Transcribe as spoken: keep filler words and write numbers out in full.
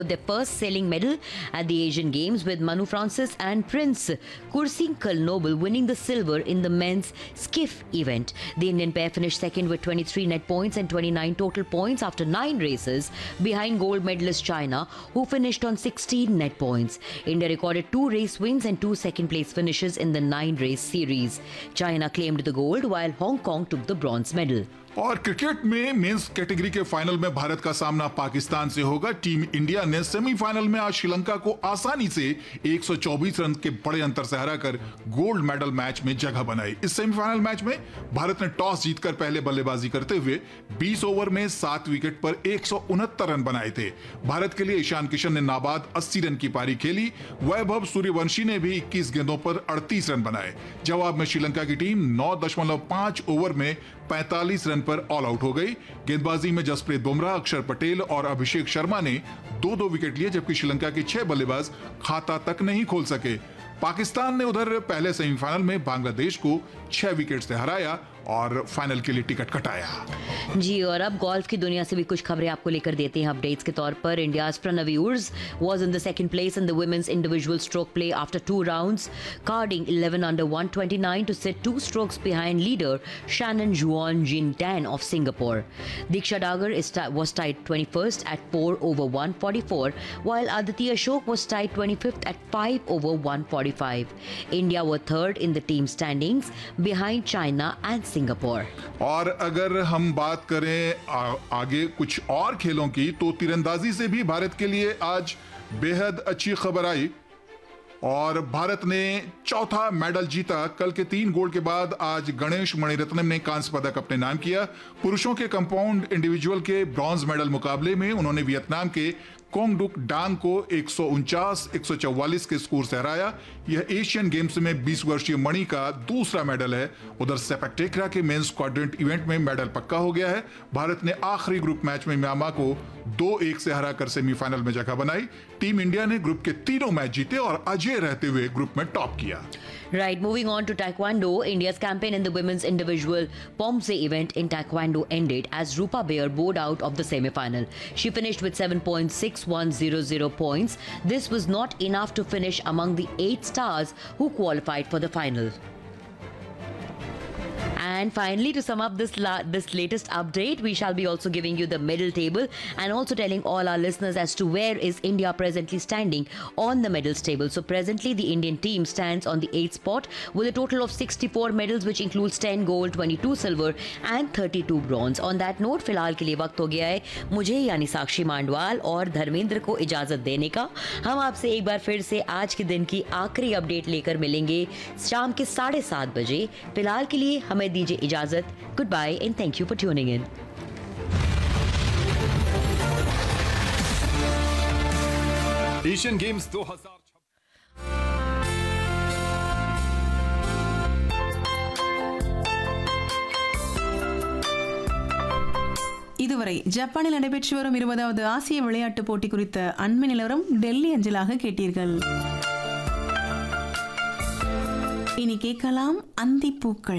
their first sailing medal at the Asian Games, with Manu Francis and Prince Kursinkal Noble winning the silver in the men's skiff event. The Indian pair finished second with twenty-three net points and twenty-nine total points after nine races, behind gold medalist China, who finished on sixteen net points. India recorded two race wins and two second place finishes in the nine race series. China claimed the gold while Hong Kong took the bronze medal. और cricket में men's category के final में भारत का सामना पाकिस्तान से होगा। Team India ने semifinal में आज श्रीलंका को आसानी से एक सौ चौबीस रन के बड़े अंतर से हराकर गोल्ड मेडल मैच में जगह बनाई। इस सेमीफाइनल मैच में भारत ने टॉस जीतकर पहले बल्लेबाजी करते हुए बीस ओवर में सात विकेट पर एक सौ उनहत्तर रन बनाए थे। भारत के लिए ईशान किशन ने नाबाद अस्सी रन की पारी खेली। वैभव सूर्यवंशी ने भी इक्कीस गेंदों पर अड़तीस रन बनाए। जवाब में श्रीलंका की टीम नौ दशमलव पांच ओवर में पैंतालीस रन पर ऑल आउट हो गई। गेंदबाजी में जसप्रीत बुमराह, अक्षर पटेल और अभिषेक शर्मा ने दो दो विकेट लिए, जबकि श्रीलंका के छह बल्लेबाज खाता तक नहीं खोल सके। पाकिस्तान ने उधर पहले सेमीफाइनल में बांग्लादेश को छह विकेट से हराया और फाइनल के लिए टिकट कटाया। जी, और अब गोल्फ की दुनिया से भी कुछ खबरें आपको लेकर देते हैं अपडेट्स के तौर पर। India's Pranavi Urs was in the second place in the women's individual stroke play after two rounds, carding eleven under one twenty-nine to sit two strokes behind leader Shannon Juan Jin Tan of Singapore. Diksha Dagar is was tied twenty-first at four over one forty-four, while Aditi Ashok was tied twenty-fifth at five over one forty-five. India were third in the team standings behind China and Singapore. और अगर हम बात करें आ, आगे कुछ और खेलों की, तो तीरंदाजी से भी भारत के लिए आज बेहद अच्छी खबर आई और भारत ने चौथा मेडल जीता। कल के तीन गोल्ड के बाद आज गणेश मणिरत्नम ने कांस्य पदक अपने नाम किया। पुरुषों के कंपाउंड इंडिविजुअल के ब्रॉन्ज मेडल मुकाबले में उन्होंने वियतनाम के कोंग डुक डांग को एक सौ उनचास एक सौ चौवालीस के स्कोर से हराया। यह एशियन गेम्स में बीस वर्षीय मणि का दूसरा मेडल है। उधर सेपक टेकरा के मेंस क्वाड्रेंट इवेंट में मेडल पक्का हो गया है। भारत ने आखिरी ग्रुप मैच में म्यांमार को दो एक से हराकर सेमीफाइनल में जगह बनाई। टीम इंडिया ने ग्रुप के तीनों मैच जीते और अजय रहते हुए ग्रुप में टॉप किया। Right, moving on to Taekwondo, India's campaign in the women's individual Pomse event in Taekwondo ended as Rupa Baer bowed out of the semi-final. She finished with seven point six one zero zero points. This was not enough to finish among the eight stars who qualified for the final. And finally, to sum up this la- this latest update, we shall be also giving you the medal table and also telling all our listeners as to where is India presently standing on the medals table. So presently, the Indian team stands on the eighth spot with a total of sixty-four medals, which includes ten gold, twenty-two silver and thirty-two bronze. On that note, फिलहाल के लिए वक्त हो गया है मुझे यानी साक्षी मांडवाल और धर्मेंद्र को इजाजत देने का। हम आपसे एक बार फिर से आज के दिन की आखिरी अपडेट लेकर मिलेंगे शाम के साढ़े सात बजे। फिलहाल के लिए हमें दीजिए इजाजत। Good bye and thank you for tuning in. Asian games दो हज़ार இதுவரை ஜப்பானில் நடைபெற்று வரும் இருபதாவது ஆசிய விளையாட்டுப் போட்டி குறித்த அண்மை நிலவரம் டெல்லி அஞ்சலாக கேட்டீர்கள். இனி கேட்கலாம் அந்திப்பூக்கள்.